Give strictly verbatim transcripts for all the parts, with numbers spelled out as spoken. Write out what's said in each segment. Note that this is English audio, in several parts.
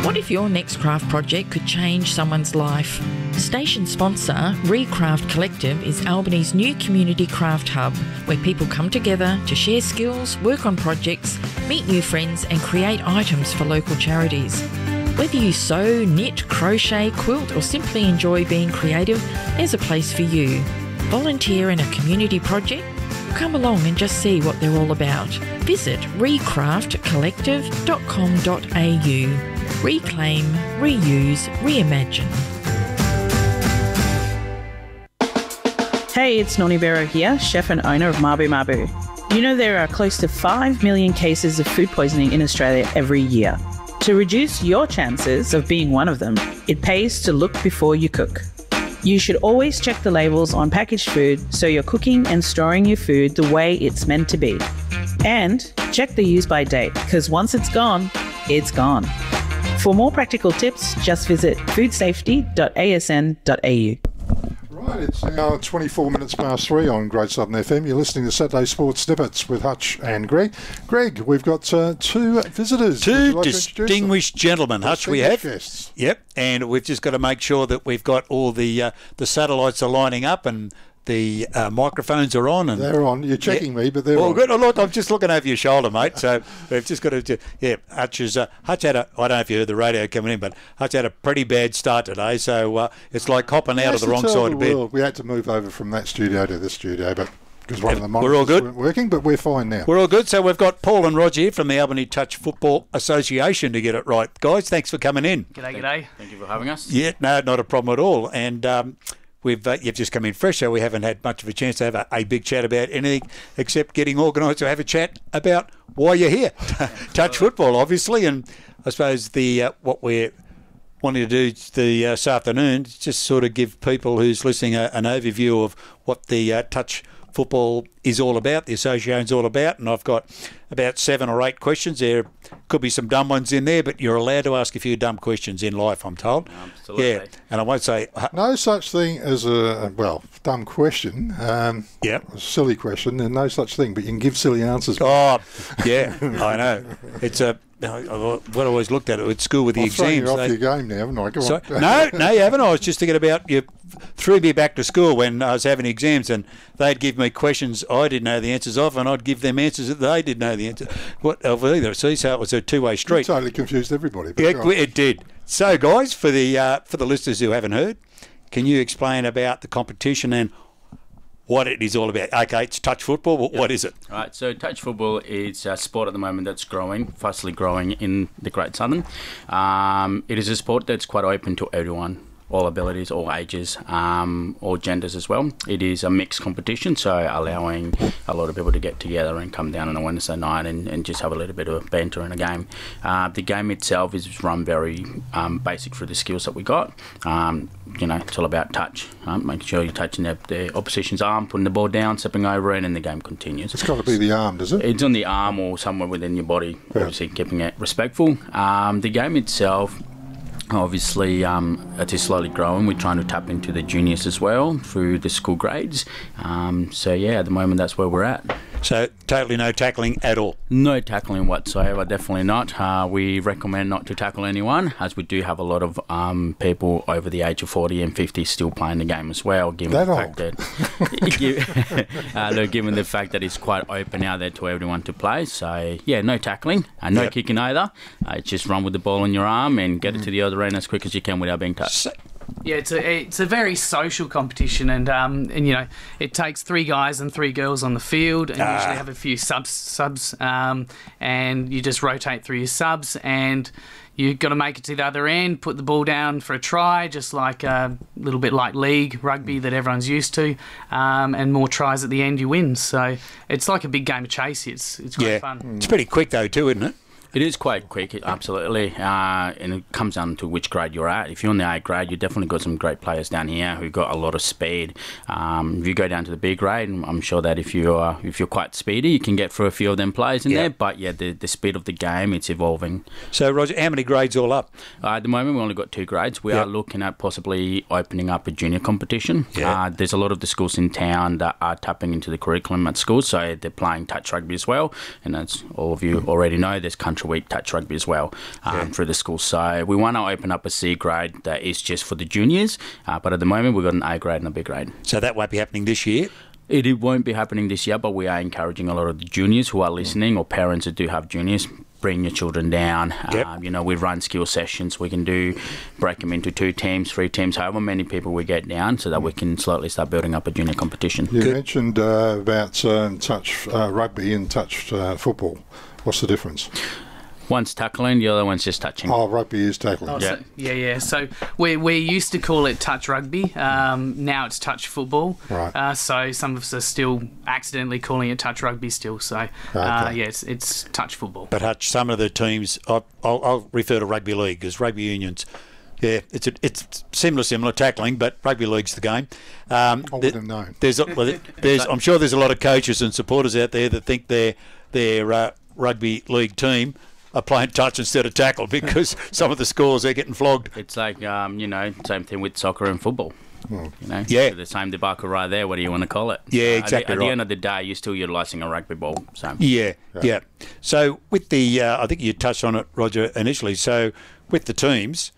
What if your next craft project could change someone's life? Station sponsor Recraft Collective is Albany's new community craft hub where people come together to share skills, work on projects, meet new friends and create items for local charities. Whether you sew, knit, crochet, quilt or simply enjoy being creative, there's a place for you. Volunteer in a community project? Come along and just see what they're all about. Visit recraft collective dot com dot a u. Reclaim, reuse, reimagine. Hey, it's Noni Vero here, chef and owner of Mabu Mabu. You know there are close to five million cases of food poisoning in Australia every year. To reduce your chances of being one of them, it pays to look before you cook. You should always check the labels on packaged food so you're cooking and storing your food the way it's meant to be. And check the use by date, because once it's gone, it's gone. For more practical tips, just visit food safety dot a s n dot a u. Right, it's now twenty-four minutes past three on Great Southern F M. You're listening to Saturday Sports Snippets with Hutch and Greg. Greg, we've got uh, two visitors. Two like distinguished gentlemen, Hutch, we have. Guests. Yep, and we've just got to make sure that we've got all the uh, the satellites are lining up and the uh, microphones are on. And they're on. You're checking yeah. me, but they're well, on. Good. Look, I'm just looking over your shoulder, mate. So we've just got to, yeah, Hutch is, uh, Hutch had a, I don't know if you heard the radio coming in, but Hutch had a pretty bad start today. So uh, it's like hopping out of the wrong side of bed. World. We had to move over from that studio to this studio, but because one of the we're all good. weren't working, but we're fine now. We're all good. So we've got Paul and Roger here from the Albany Touch Football Association to get it right. Guys, thanks for coming in. G'day, g'day. Thank you for having us. Yeah, no, not a problem at all. And um, we've uh, you've just come in fresh, so we haven't had much of a chance to have a, a big chat about anything except getting organised to have a chat about why you're here. Touch football, obviously, and I suppose the uh, what we're wanting to do the, uh, this afternoon is just sort of give people who's listening a, an overview of what the uh, Touch Football is all about, the association's all about, and I've got about seven or eight questions. There could be some dumb ones in there, but you're allowed to ask a few dumb questions in life, I'm told. Absolutely. Yeah, and I won't say... No such thing as a, well, dumb question. Um, yeah. A silly question, and no such thing, but you can give silly answers. Oh, yeah, I know. It's a... What I always looked at it at school with the I've exams. You off they, your game now, haven't I? Go so, on. no, no, you haven't. I was just thinking about you threw me back to school when I was having exams, and they'd give me questions I didn't know the answers of, and I'd give them answers that they didn't know the answer what of either. See, so it was a two-way street. It totally confused everybody. But yeah, it did. So, guys, for the uh, for the listeners who haven't heard, can you explain about the competition and what it is all about? Okay, it's touch football. What, yep. what is it? All right, so touch football is a sport at the moment that's growing, fastly growing in the Great Southern. Um, it is a sport that's quite open to everyone, all abilities, all ages, um, all genders as well. It is a mixed competition, so allowing a lot of people to get together and come down on a Wednesday night and, and just have a little bit of banter in a game. Uh, the game itself is run very um, basic for the skills that we got. Um, you know, it's all about touch, um, making sure you're touching the, the opposition's arm, putting the ball down, stepping over it, and the game continues. It's got to be the arm, does it? It's on the arm or somewhere within your body, yeah. Obviously keeping it respectful. Um, the game itself, obviously, um, it is slowly growing. We're trying to tap into the juniors as well through the school grades. Um, so, yeah, at the moment, that's where we're at. So, totally no tackling at all? No tackling whatsoever, definitely not. Uh, we recommend not to tackle anyone, as we do have a lot of um, people over the age of forty and fifty still playing the game as well, given that the old. fact that uh, no, given the fact that it's quite open out there to everyone to play. So, yeah, no tackling and no yep. kicking either. Uh, just run with the ball in your arm and get mm. it to the other end as quick as you can without being touched. So- Yeah, it's a it's a very social competition, and um and you know it takes three guys and three girls on the field, and ah. usually have a few subs subs, um and you just rotate through your subs, and you've got to make it to the other end, put the ball down for a try, just like a little bit like league rugby that everyone's used to, um, and more tries at the end you win. So it's like a big game of chase. It's it's great yeah. fun. It's pretty quick though too, isn't it? It is quite quick, absolutely, uh, and it comes down to which grade you're at. If you're in the A grade, you've definitely got some great players down here who've got a lot of speed. Um, if you go down to the B grade, I'm sure that if you're if you're quite speedy, you can get through a few of them players in yeah. there. But yeah, the, the speed of the game, it's evolving. So, Roger, how many grades all up? Uh, at the moment, we've only got two grades. We yep. are looking at possibly opening up a junior competition. Yeah. Uh, there's a lot of the schools in town that are tapping into the curriculum at schools, so they're playing touch rugby as well. And as all of you already know, there's country week touch rugby as well um, Yeah. through the school. So we want to open up a C grade that is just for the juniors, uh, but at the moment we've got an A grade and a B grade. So that won't be happening this year. It, it won't be happening this year, but we are encouraging a lot of the juniors who are listening, or parents that do have juniors, bring your children down. Yep. Um, you know, we run skill sessions. We can do, break them into two teams, three teams, however many people we get down, so that we can slowly start building up a junior competition. You Good. mentioned uh, about um, touch uh, rugby and touch uh, football. What's the difference? One's tackling, the other one's just touching. Oh, rugby is tackling. Oh, Yeah. so, yeah, yeah. So we we used to call it touch rugby. Um, now it's touch football. Right. Uh, so some of us are still accidentally calling it touch rugby still. So uh, Okay. yeah, it's, it's touch football. But Hutch, some of the teams, I'll, I'll, I'll refer to rugby league because rugby unions, yeah, it's a, it's similar, similar tackling, but rugby league's the game. Um, I th- wouldn't have known. There's, a- well, there's, I'm sure there's a lot of coaches and supporters out there that think their their uh, rugby league team are playing touch instead of tackle because some of the scores they're getting flogged. It's like, um, you know, same thing with soccer and football. You know, Yeah. the same debacle right there. What do you want to call it? Yeah, Uh, at the- exactly At the, right. end of the day, you're still utilising a rugby ball. So Yeah, yeah. So with the, uh, I think you touched on it, Roger, initially. So with the teams,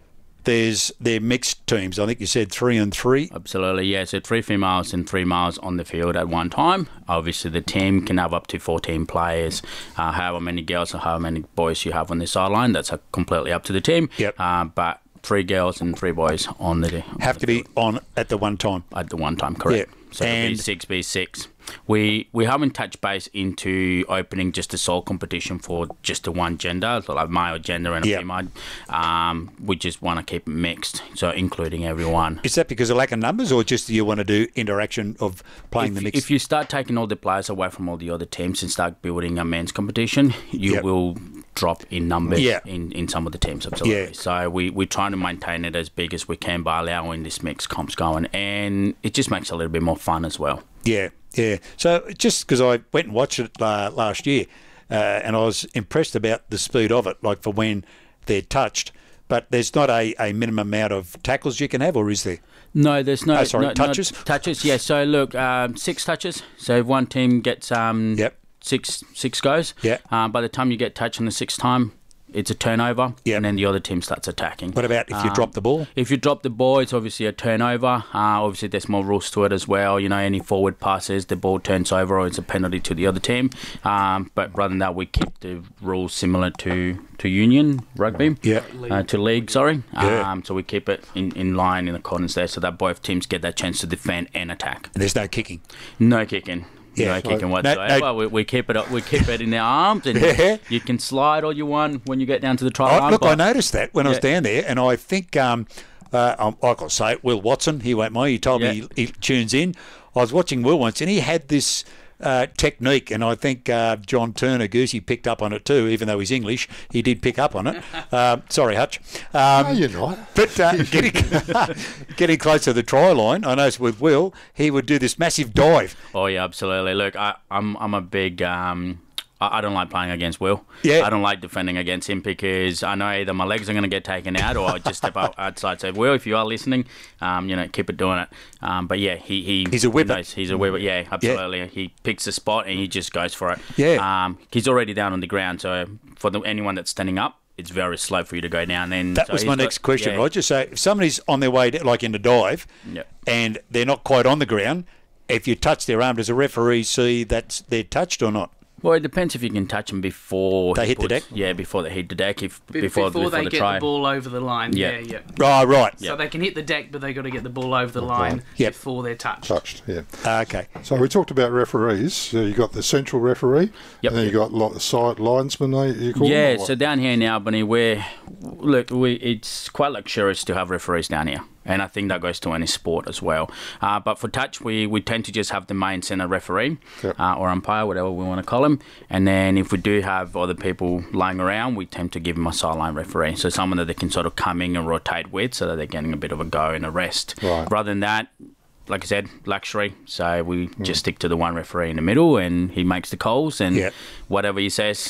there's they're mixed teams. I think you said three and three. absolutely, yeah. So three females and three males on the field at one time. Obviously, the team can have up to fourteen players. Uh, however many girls or however many boys you have on the sideline, that's uh, completely up to the team. Yep. Uh, but three girls and three boys on the Have to be on at the one time. at the one time, correct? Yeah. So it'll be And- six v six. We we haven't touched base into opening just a sole competition for just the one gender, so like male gender and a Yeah. female. Um, we just want to keep it mixed, so including everyone. Is that because of lack of numbers, or just you want to do interaction of playing If, the mix? if you start taking all the players away from all the other teams and start building a men's competition, you Yep. will drop in numbers Yeah. in, in some of the teams, absolutely. Yeah. So we, we're trying to maintain it as big as we can by allowing this mixed comps going, and it just makes it a little bit more fun as well. Yeah, yeah. So just because I went and watched it uh, last year, uh, and I was impressed about the speed of it, like for when they're touched. But there's not a, a minimum amount of tackles you can have, or is there? No, there's no. Oh, sorry, no, no touches? touches, yeah. So look, um, six touches. So if one team gets um, Yep. six six goes. Yeah. Uh, by the time you get touched on the sixth time, it's a turnover, Yep. and then the other team starts attacking. What about if you Um, drop the ball? If you drop the ball, it's obviously a turnover. Uh, obviously, there's more rules to it as well. You know, any forward passes, the ball turns over, or it's a penalty to the other team. Um, but rather than that, we keep the rules similar to, to union rugby. Yeah. Uh, to league, sorry. Yeah. Um, so we keep it in, in line in accordance there, so that both teams get that chance to defend and attack. And there's no kicking. No kicking. Yeah. No kicking No- whatsoever. no- we, we keep it up. We keep it in our arms, and Yeah. you can slide all you want when you get down to the try Oh, line. look, I but- noticed that when I was Yeah. down there, and I think um, uh, um, I got to say it. Will Watson, he won't mind. He told Yeah. me he, he tunes in. I was watching Will once, and he had this uh, technique, and I think uh, John Turner Goosey picked up on it too. Even though he's English, he did pick up on it. Um, sorry, Hutch. Um, No, you're not. But uh, getting getting close to the try line, I noticed with Will, he would do this massive dive. Oh yeah, absolutely. Look, I, I'm I'm a big. Um, I, I don't like playing against Will. Yeah. I don't like defending against him because I know either my legs are going to get taken out or I just step out, outside. So Will, if you are listening, um, you know, keep it doing it. Um, but yeah, he, he He's a whipper. he knows- He's a whipper. Yeah, absolutely. He picks a spot and he just goes for it. Yeah. Um, he's already down on the ground. So for the, anyone that's standing up, it's very slow for you to go down. Then That so was he's my got- next question, yeah. Roger. So if somebody's on their way, to, like in a dive, Yep. and they're not quite on the ground, if you touch their arm, does a referee see that they're touched or not? Well, it depends if you can touch them before They he hit the puts- deck? Yeah, before they hit the deck. If Be- before before, they the get try. the ball over the line. Yeah. Yeah, yeah. Right, right. So they can hit the deck, but they got to get the ball over the line Yep. before they're touched. Touched, yeah. Okay. So we talked about referees. So you got the central referee, Yep. and then you got lo- side linesmen. They you call Yeah, them, or what? so down here in Albany, we're look, we it's quite luxurious to have referees down here, and I think that goes to any sport as well. Uh, but for touch, we, we tend to just have the main centre referee Yep. uh, or umpire, whatever we want to call him, and then if we do have other people lying around, we tend to give them a sideline referee, so someone that they can sort of come in and rotate with, so that they're getting a bit of a go and a rest. Right. Rather than that. Like I said, luxury. So we Hmm. just stick to the one referee in the middle, and he makes the calls, and Yep. whatever he says,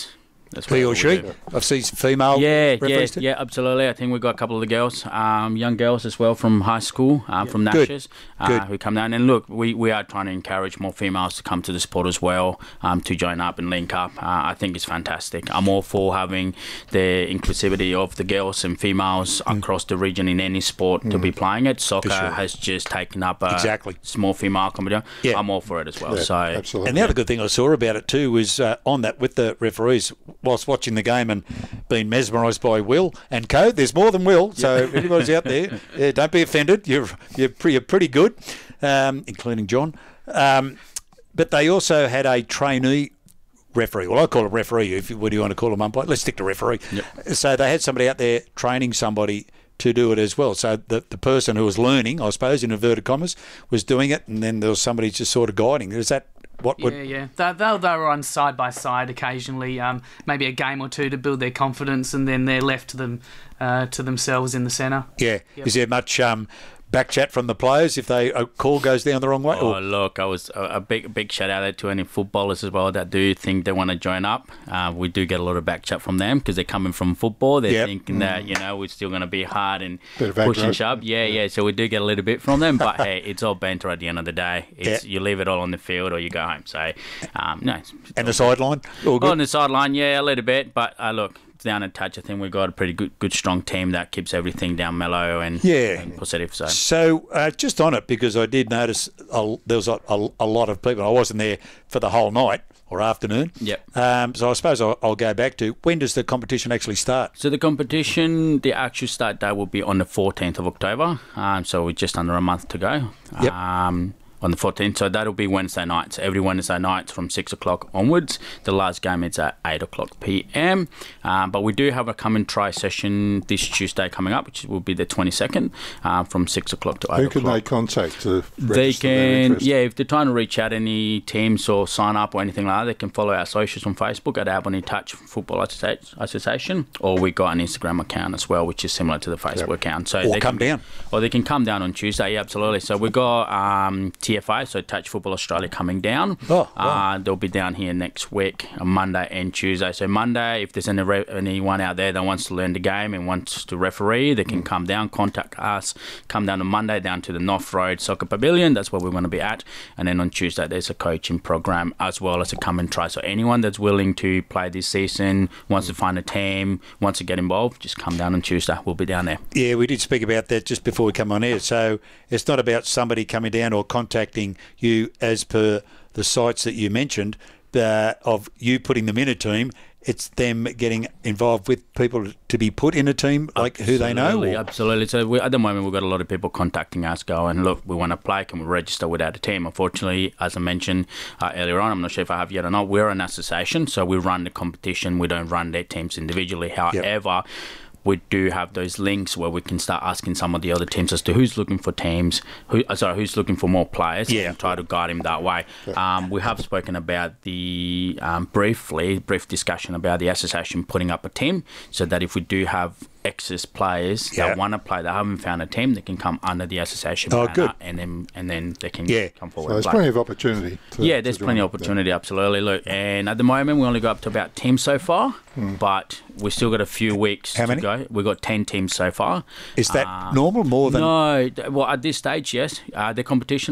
That's He or what she? we do. I've seen some female Yeah, yeah, referees too. yeah, absolutely. I think we've got a couple of the girls, um, young girls as well from high school, um, from Good. Nash's, uh, Good. who come down. And look, we, we are trying to encourage more females to come to the sport as well, um, to join up and link up. Uh, I think it's fantastic. I'm all for having the inclusivity of the girls and females Mm. across the region in any sport to be playing it. Soccer sure. has just taken up a Exactly. small female competition. Yeah. I'm all for it as well. Yeah, so absolutely. And the other good thing I saw about it too was uh, on that with the referees, whilst watching the game and being mesmerised by Will and Co. There's more than Will, so if anybody's out there, yeah, don't be offended. You're you're pretty, you're pretty good, um, including John. Um, but they also had a trainee referee. Well, I call it referee. If you, what do you want to call them, umpire? Let's stick to referee. Yep. So they had somebody out there training somebody to do it as well. So the the person who was learning, I suppose, in inverted commas, was doing it, and then there was somebody just sort of guiding. Is that what would? Yeah, yeah. They, they'll, they'll run side by side occasionally, um, maybe a game or two to build their confidence, and then they're left to them uh, to themselves in the centre. Yeah. Yep. Is there much um, back chat from the players if they a call goes down the wrong way? Oh, Or- look, I was a, a big, big shout out there to any footballers as well that do think they want to join up. Uh, we do get a lot of back chat from them because they're coming from football. They're Yep. thinking that you know we're still going to be hard and Bit of push aggro. and shove. Yeah, yeah. So we do get a little bit from them, but hey, it's all banter at the end of the day. It's Yeah. you leave it all on the field or you go home. So um, no. It's, and the sideline? All good? on the sideline, yeah, a little bit, but uh, look. Down a touch, I think we've got a pretty good, good, strong team that keeps everything down mellow and, Yeah. and positive. So So uh, just on it, because I did notice a, there was a, a, a lot of people. I wasn't there for the whole night or afternoon. Yep. Um, so I suppose I'll, I'll go back to, when does the competition actually start? So the competition, the actual start date will be on the fourteenth of October. Um, so we're just under a month to go. Yep. Um, on the fourteenth, so that'll be Wednesday night. So every Wednesday night from six o'clock onwards. The last game is at eight o'clock p m. Um, but we do have a come and try session this Tuesday coming up, which will be the twenty-second, uh, from six o'clock to eight Who can o'clock. they contact to They register their can, interest? yeah, if they're trying to reach out any teams or sign up or anything like that, they can follow our socials on Facebook at Albany Touch Football Associ- Association, or we got an Instagram account as well, which is similar to the Facebook Yep. account. So Or they come can, down. Or they can come down on Tuesday, yeah, absolutely. So we got um, T F A, so Touch Football Australia, coming down. Oh, wow. uh, they'll be down here next week, on Monday and Tuesday. So Monday, if there's any re- anyone out there that wants to learn the game and wants to referee, they can come down, contact us, come down on Monday down to the North Road Soccer Pavilion. That's where we're going to be at. And then on Tuesday, there's a coaching program as well as a come and try. So anyone that's willing to play this season, wants to find a team, wants to get involved, just come down on Tuesday. We'll be down there. Yeah, we did speak about that just before we come on air. So it's not about somebody coming down or contacting you as per the sites that you mentioned, uh, of you putting them in a team. It's them getting involved with people to be put in a team, like who they know. Absolutely, or- absolutely. So we, at the moment, we've got a lot of people contacting us, going, look, we want to play, can we register without a team? Unfortunately, as I mentioned uh, earlier on, I'm not sure if I have yet or not, we're an association, so we run the competition. We don't run their teams individually. However, we do have those links where we can start asking some of the other teams as to who's looking for teams, who uh, sorry, who's looking for more players, Yeah. and try to guide him that way. Um, we have spoken about the um, briefly, brief discussion about the association putting up a team, so that if we do have excess players Yeah. that want to play, that haven't found a team, they can come under the association Oh, banner, good. and then and then they can Yeah. come So forward. there's and play. plenty of opportunity. To, Yeah, to there's join plenty of up there. opportunity, absolutely. Look, and at the moment we only got up to about teams so far, but we've still got a few weeks How to many? go. We've got ten teams so far. Is that Uh, normal? More than No, th- well, at this stage, yes. Uh, the competition